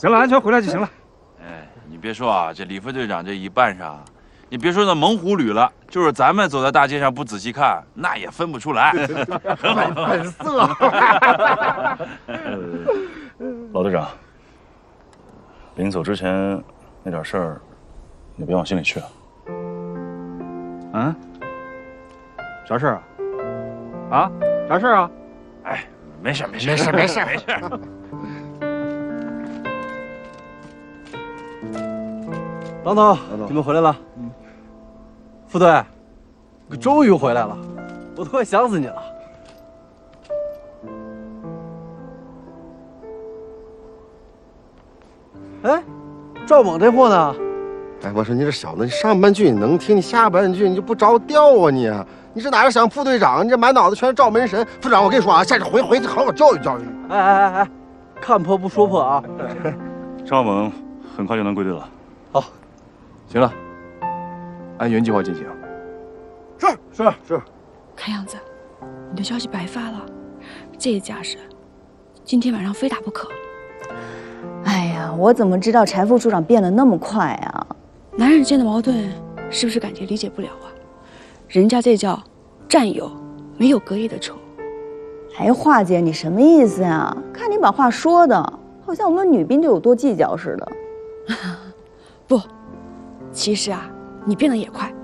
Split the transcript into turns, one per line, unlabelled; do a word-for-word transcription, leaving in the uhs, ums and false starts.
行了，安全回来就行了。
哎，你别说啊，这李副队长这一办上，你别说那猛虎旅了，就是咱们走在大街上不仔细看，那也分不出来。
本色。
老队长，临走之前那点事儿，你别往心里去啊。
嗯？啥事儿啊？啊？啥事儿啊？
哎，没事没事
没事没事
没事。
郎总，你们回来了。嗯。副队，你终于回来了，我都快想死你了。哎，赵猛这货呢？
哎，我说你这小子，你上半句你能听，你下半句你就不着调啊你！你这哪是想副队长？你这满脑子全是赵门神。副队长，我跟你说啊，下次回回去好好教育教育你。
哎哎哎哎，看破不说破啊！
张猛很快就能归队了。
好，
行了，按原计划进行。
是是是。
看样子，你的消息白发了。这架势，今天晚上非打不可。
哎呀，我怎么知道柴副处长变得那么快啊？
男人间的矛盾，是不是感觉理解不了啊？人家这叫战友，没有隔夜的仇。
哎，华姐，你什么意思呀？看你把话说的，好像我们女兵就有多计较似的。
不，其实啊，你变得也快。